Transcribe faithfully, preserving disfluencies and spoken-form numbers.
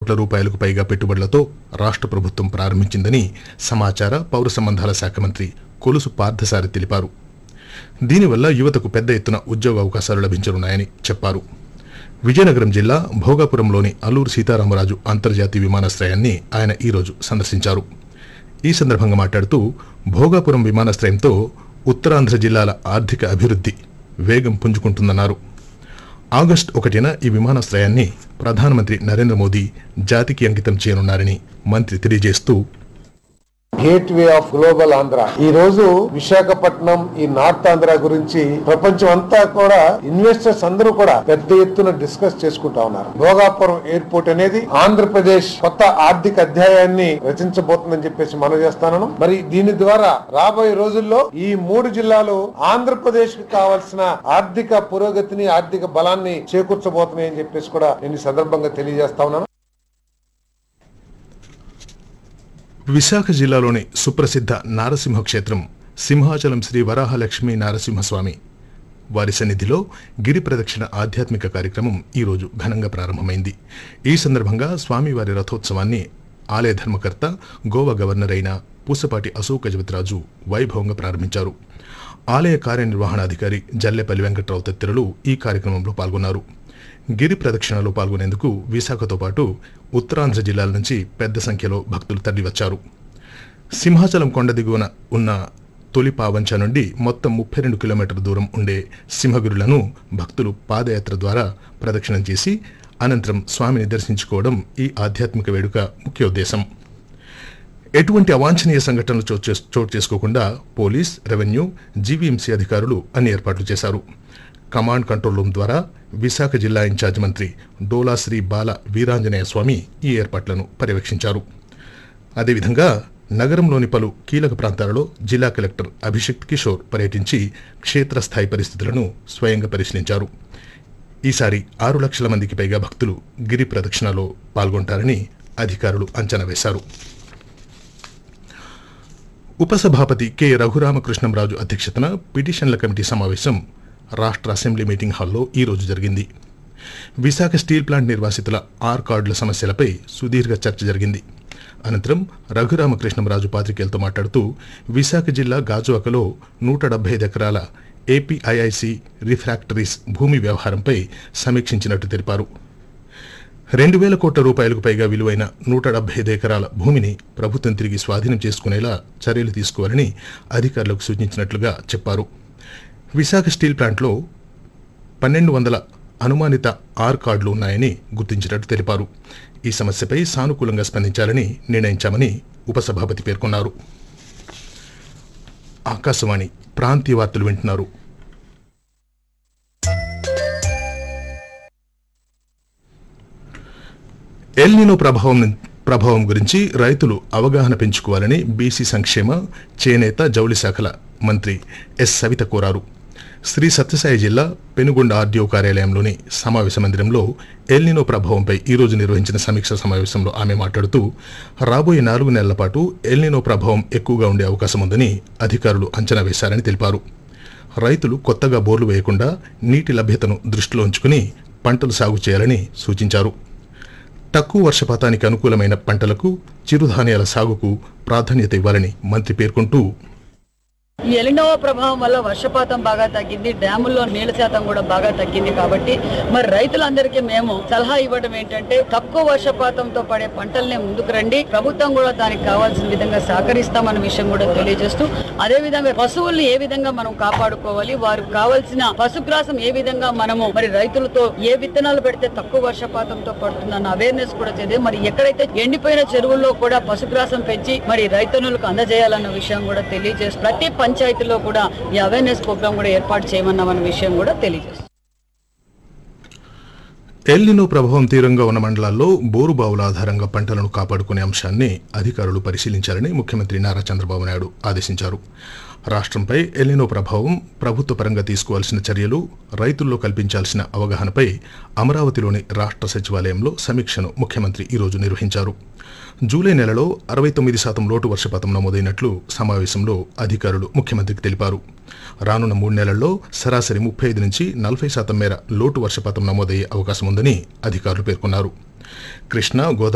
కోట్ల రూపాయలకు పైగా పెట్టుబడులతో రాష్ట్ర ప్రభుత్వం ప్రారంభించిందని సమాచార పౌర సంబంధాల శాఖ మంత్రి కొలుసు పార్థసారథి తెలిపారు. దీనివల్ల యువతకు పెద్ద ఎత్తున ఉద్యోగ అవకాశాలు లభించనున్నాయని చెప్పారు. విజయనగరం జిల్లా భోగాపురంలోని అల్లూరు సీతారామరాజు అంతర్జాతీయ విమానాశ్రయాన్ని ఆయన ఈరోజు సందర్శించారు. ఈ సందర్భంగా మాట్లాడుతూ భోగాపురం విమానాశ్రయంతో ఉత్తరాంధ్ర జిల్లాల ఆర్థిక అభివృద్ధి వేగం పుంజుకుంటుందన్నారు. ఆగస్టు ఒకటిన ఈ విమానాశ్రయాన్ని ప్రధానమంత్రి నరేంద్ర మోదీ జాతికి అంకితం చేయనున్నారని మంత్రి తెలియజేస్తూ, gate way of global Andhra ఈ రోజు విశాఖపట్నం ఈ నార్త్ ఆంధ్ర గురించి ప్రపంచం అంతా కూడా ఇన్వెస్టర్స్ అందరూ కూడా పెద్ద ఎత్తున డిస్కస్ చేసుకుంటా ఉన్నారు. భోగాపురం ఎయిర్పోర్ట్ అనేది ఆంధ్రప్రదేశ్ కొత్త ఆర్థిక అధ్యాయాన్ని రచించబోతుందని చెప్పేసి మనం చేస్తాను. మరి దీని ద్వారా రాబోయే రోజుల్లో ఈ మూడు జిల్లాలు ఆంధ్రప్రదేశ్ కు కావాల్సిన ఆర్థిక పురోగతిని ఆర్థిక బలాన్ని చేకూర్చబోతున్నాయని చెప్పేసి కూడా నేను ఈ సందర్భంగా తెలియజేస్తా ఉన్నాను. విశాఖ జిల్లాలోని సుప్రసిద్ధ నారసింహ క్షేత్రం సింహాచలం శ్రీ వరాహలక్ష్మీ నారసింహస్వామి వారి సన్నిధిలో గిరి ప్రదక్షిణ ఆధ్యాత్మిక కార్యక్రమం ఈరోజు ఘనంగా ప్రారంభమైంది. ఈ సందర్భంగా స్వామివారి రథోత్సవాన్ని ఆలయ ధర్మకర్త గోవా గవర్నర్ అయిన పూసపాటి అశోక్ గజపతిరాజు వైభవంగా ప్రారంభించారు. ఆలయ కార్యనిర్వహణాధికారి జల్లెపల్లి వెంకట్రావు తదితరులు ఈ కార్యక్రమంలో పాల్గొన్నారు. గిరి ప్రదక్షిణలో పాల్గొనేందుకు విశాఖతో పాటు ఉత్తరాంధ్ర జిల్లాల నుంచి పెద్ద సంఖ్యలో భక్తులు తరలివచ్చారు. సింహాచలం కొండ దిగువన ఉన్న తొలి పావంచ నుండి మొత్తం ముప్పై రెండు కిలోమీటర్ల దూరం ఉండే సింహగిరులను భక్తులు పాదయాత్ర ద్వారా ప్రదక్షిణం చేసి అనంతరం స్వామిని దర్శించుకోవడం ఈ ఆధ్యాత్మిక వేడుక ముఖ్యోద్దేశం. ఎటువంటి అవాంఛనీయ సంఘటనలు చోటు చేసుకోకుండా పోలీస్, రెవెన్యూ, జీవీఎంసీ అధికారులు అన్ని ఏర్పాట్లు చేశారు. కమాండ్ కంట్రోల్ రూమ్ ద్వారా విశాఖ జిల్లా ఇన్ఛార్జ్ మంత్రి డోలా శ్రీ బాల వీరాంజనేయ స్వామి ఈ ఏర్పాట్లను పర్యవేక్షించారు. అదేవిధంగా నగరంలోని పలు కీలక ప్రాంతాలలో జిల్లా కలెక్టర్ అభిషేక్ కిషోర్ పర్యటించి క్షేత్రస్థాయి పరిస్థితులను స్వయంగా పరిశీలించారు. ఈసారి ఆరు లక్షల మందికి పైగా భక్తులు గిరి ప్రదక్షిణలో పాల్గొంటారని అధికారులు అంచనా వేశారు. ఉపసభాపతి కె రఘురామకృష్ణంరాజు అధ్యక్షతన పిటిషన్ల కమిటీ సమావేశం రాష్ట్ర అసెంబ్లీ మీటింగ్ హాల్లో ఈరోజు జరిగింది. విశాఖ స్టీల్ ప్లాంట్ నిర్వాసితుల ఆర్ కార్డుల సమస్యలపై సుదీర్ఘ చర్చ జరిగింది. అనంతరం రఘురామకృష్ణంరాజు పాత్రికేయులతో మాట్లాడుతూ విశాఖ జిల్లా గాజువాకలో నూట డెబ్బై ఐదు ఎకరాల ఏపీఐఐసి రిఫ్రాక్టరీస్ భూమి వ్యవహారంపై సమీక్షించినట్టు తెలిపారు. రెండు వేల కోట్ల రూపాయలకు పైగా విలువైన నూట డెబ్బై ఐదు ఎకరాల భూమిని ప్రభుత్వం తిరిగి స్వాధీనం చేసుకునేలా చర్యలు తీసుకోవాలని అధికారులకు సూచించినట్లుగా చెప్పారు. విశాఖ స్టీల్ ప్లాంట్లో పన్నెండు వందల అనుమానిత ఆర్ కార్డులు ఉన్నాయని గుర్తించినట్టు తెలిపారు. ఈ సమస్యపై సానుకూలంగా స్పందించాలని నిర్ణయించామని ఉపసభాపతి పేర్కొన్నారు. ఆకాశవాణి ప్రాంతీయ వార్తలు వింటున్నారు. ఎల్ నినో ప్రభావం ప్రభావం గురించి రైతులు అవగాహన పెంచుకోవాలని బీసీ సంక్షేమ, చేనేత, జౌళి శాఖల మంత్రి ఎస్ సవిత కోరారు. శ్రీ సత్యసాయి జిల్లా పెనుగొండ ఆర్డీఓ కార్యాలయంలోని సమావేశ మందిరంలో ఎల్ నినో ప్రభావంపై ఈరోజు నిర్వహించిన సమీక్ష సమావేశంలో ఆమె మాట్లాడుతూ రాబోయే నాలుగు నెలల పాటు ఎల్ నినో ప్రభావం ఎక్కువగా ఉండే అవకాశం ఉందని అధికారులు అంచనా వేశారని తెలిపారు. రైతులు కొత్తగా బోర్లు వేయకుండా నీటి లభ్యతను దృష్టిలో ఉంచుకుని పంటలు సాగు చేయాలని సూచించారు. తక్కువ వర్షపాతానికి అనుకూలమైన పంటలకు, చిరుధాన్యాల సాగుకు ప్రాధాన్యత ఇవ్వాలని మంత్రి పేర్కొంటూ, ఈ ఎలినో ప్రభావం వల్ల వర్షపాతం బాగా తగ్గింది, డ్యాముల్లో నీళ్ల శాతం కూడా బాగా తగ్గింది. కాబట్టి మరి రైతులందరికీ మేము సలహా ఇవ్వడం ఏంటంటే తక్కువ వర్షపాతంతో పడే పంటల్నే ముందుకు రండి, ప్రభుత్వం కూడా దానికి కావాల్సిన విధంగా సహకరిస్తామన్న విషయం కూడా తెలియజేస్తూ, అదే విధంగా పశువుల్ని ఏ విధంగా మనం కాపాడుకోవాలి, వారికి కావాల్సిన పశుగ్రాసం ఏ విధంగా మనము మరి రైతులతో ఏ విత్తనాలు పెడితే తక్కువ వర్షపాతంతో పడుతుందన్న అవేర్నెస్ కూడా చేద్దాం. మరి ఎక్కడైతే ఎండిపోయిన చెరువుల్లో కూడా పశుగ్రాసం పెంచి మరి రైతన్నులకు అందజేయాలన్న విషయం కూడా తెలియజేస్తూ ప్రతి పంచాయతీలో కూడా ఈ అవేర్నెస్ ప్రోగ్రామ్ కూడా ఏర్పాటు చేయమన్నామన్న విషయం కూడా తెలియజేస్తుంది. ఎల్ నినో ప్రభావం తీవ్రంగా ఉన్న మండలాల్లో బోరుబావుల ఆధారంగా పంటలను కాపాడుకునే అంశాన్ని అధికారులు పరిశీలించాలని ముఖ్యమంత్రి నారా చంద్రబాబు నాయుడు ఆదేశించారు. రాష్ట్రంపై ఎల్ నినో ప్రభావం, ప్రభుత్వ పరంగా తీసుకోవాల్సిన చర్యలు, రైతుల్లో కల్పించాల్సిన అవగాహనపై అమరావతిలోని రాష్ట్ర సచివాలయంలో సమీక్షను ముఖ్యమంత్రి ఈరోజు నిర్వహించారు. జూలై నెలలో అరవై తొమ్మిది శాతం లోటు వర్షపాతం నమోదైనట్లు సమావేశంలో అధికారులు ముఖ్యమంత్రికి తెలిపారు. రానున్న మూడు నెలల్లో సరాసరి ముప్పై ఐదు నుంచి నలభై శాతం మేర లోటు వర్షపాతం నమోదయ్యే అవకాశం ఉందని అధికారులు పేర్కొన్నారు. కృష్ణా, గోదావరి